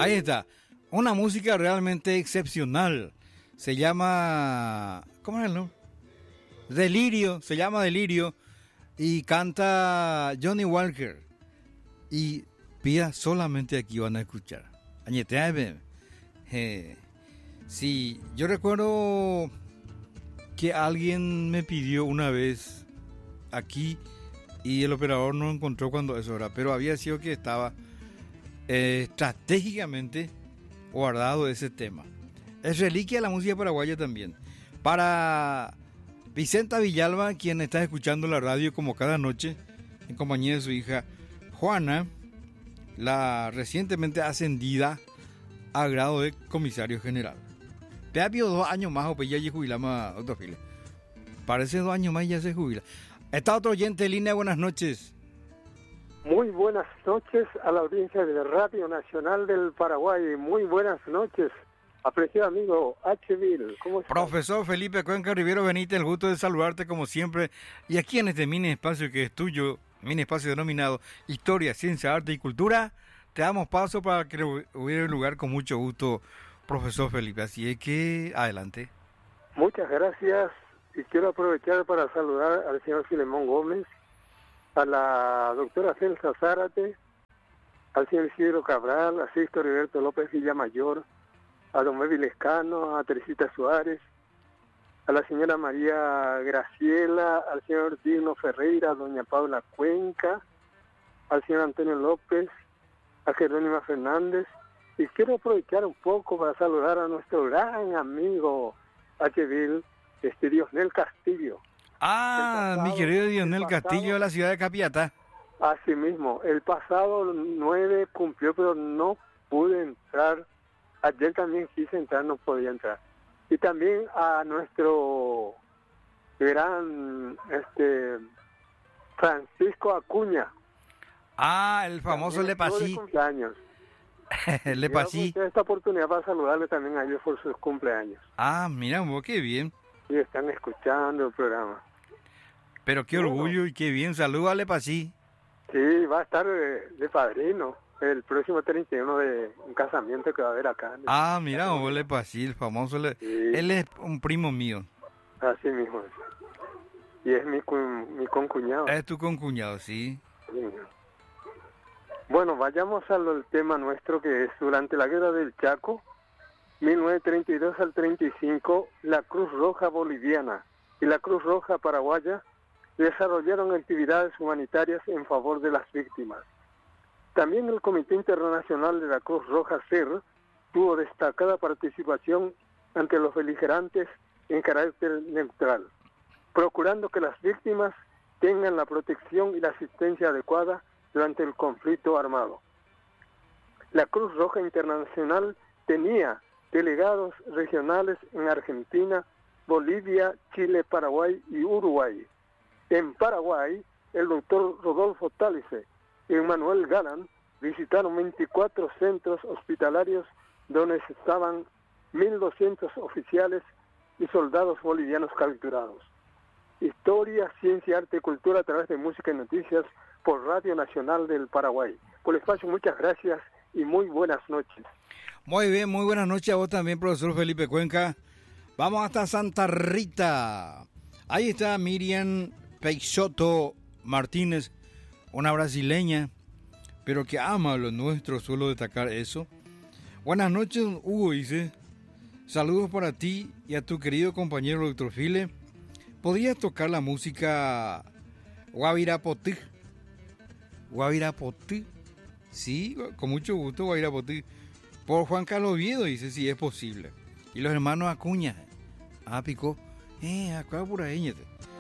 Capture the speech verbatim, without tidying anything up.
Ahí está. Una música realmente excepcional. Se llama... ¿Cómo es el nombre? Delirio. Se llama Delirio. Y canta Johnny Walker. Y pida solamente aquí van a escuchar. Añete, eh, sí, yo recuerdo que alguien me pidió una vez aquí y el operador no encontró cuando eso era, pero había sido que estaba eh, estratégicamente guardado ese tema. Es reliquia de la música paraguaya también. Para Vicenta Villalba, quien está escuchando la radio como cada noche, en compañía de su hija Juana, la recientemente ascendida a grado de comisario general. Te ha habido dos años más o pues ya se jubilamos otro file. Parece dos años más y ya se jubila. Está otro oyente en línea, buenas noches. Muy buenas noches a la audiencia de Radio Nacional del Paraguay. Muy buenas noches, apreciado amigo H. Bill. ¿Cómo estás? Profesor Felipe Cuenca Rivero Benítez, el gusto de saludarte como siempre. Y aquí en este mini espacio que es tuyo, mini espacio denominado Historia, Ciencia, Arte y Cultura, te damos paso para que hubiera lugar con mucho gusto, profesor Felipe. Así es que, adelante. Muchas gracias y quiero aprovechar para saludar al señor Filemón Gómez, a la doctora Celsa Zárate, al señor Isidro Cabral, a Sixto Heriberto López Villamayor, a don Mevi Lescano, a Teresita Suárez, a la señora María Graciela, al señor Digno Ferreira, a doña Paula Cuenca, al señor Antonio López, a Jerónima Fernández, y quiero aprovechar un poco para saludar a nuestro gran amigo H. Bill, este Diosnel Castillo. Ah, pasado, mi querido Diosnel Castillo de la ciudad de Capiatá. Así mismo, el pasado nueve cumplió, pero no pude entrar. Ayer también quise entrar, no podía entrar. Y también a nuestro gran este Francisco Acuña. Ah, el famoso Lepasí. cumpleaños. Lepasí. Esta oportunidad para saludarle también a ellos por sus cumpleaños. Ah, mira, vos, qué bien. Y están escuchando el programa. Pero qué bueno, orgullo y qué bien. Saludos a Lepasí. Sí, va a estar de, de padrino el próximo treinta y uno de un casamiento que va a haber acá. Ah, mira, vos Lepasí, el famoso. Le... Sí. Él es un primo mío. Así mismo. Y es mi, mi concuñado. Es tu concuñado, sí. Sí. Bueno, vayamos al tema nuestro, que es durante la Guerra del Chaco, mil novecientos treinta y dos al treinta y cinco, la Cruz Roja Boliviana y la Cruz Roja Paraguaya desarrollaron actividades humanitarias en favor de las víctimas. También el Comité Internacional de la Cruz Roja C E R tuvo destacada participación ante los beligerantes en carácter neutral, procurando que las víctimas tengan la protección y la asistencia adecuada durante el conflicto armado. La Cruz Roja Internacional tenía delegados regionales en Argentina, Bolivia, Chile, Paraguay y Uruguay. En Paraguay, el doctor Rodolfo Tálise y Manuel Galán visitaron veinticuatro centros hospitalarios donde estaban mil doscientos oficiales y soldados bolivianos capturados. Historia, Ciencia, Arte y Cultura a través de Música y Noticias por Radio Nacional del Paraguay. Por el espacio, muchas gracias y muy buenas noches. Muy bien, muy buenas noches a vos también, profesor Felipe Cuenca. Vamos hasta Santa Rita. Ahí está Miriam Peixoto Martínez, una brasileña, pero que ama lo nuestro, suelo destacar eso. Buenas noches, Hugo, dice. Saludos para ti y a tu querido compañero doctor File. ¿Podrías tocar la música Guavirapotí? Guavirapotí. Sí, con mucho gusto, Guavirapotí. Por Juan Carlos Oviedo, dice, si es posible. Y los hermanos Acuña. Ah, picó. Eh, acá por ahí, ñete.